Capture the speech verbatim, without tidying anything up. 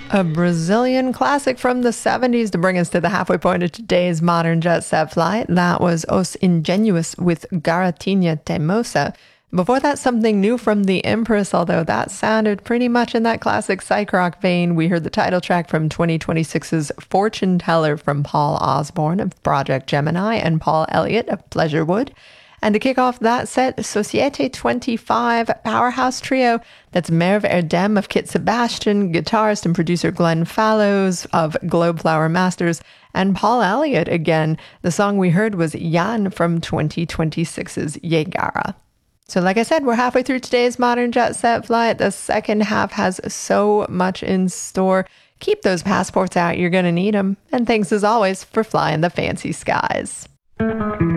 A Brazilian classic from the seventies to bring us to the halfway point of today's modern jet set flight. That was Os Ingenuos with Garatinha Teimosa. Before that, something new from The Empress, although that sounded pretty much in that classic psych rock vein. We heard the title track from twenty twenty-six's Fortune Teller from Paul Osborne of Project Gemini and Paul Elliott of Pleasurewood. And to kick off that set, Societe twenty-five powerhouse trio. That's Merv Erdem of Kit Sebastian, guitarist and producer Glenn Fallows of Globeflower Masters, and Paul Elliott again. The song we heard was Jan from twenty twenty-six's Yegara. So like I said, we're halfway through today's Modern Jet Set flight. The second half has so much in store. Keep those passports out. You're going to need them. And thanks as always for flying the fancy skies.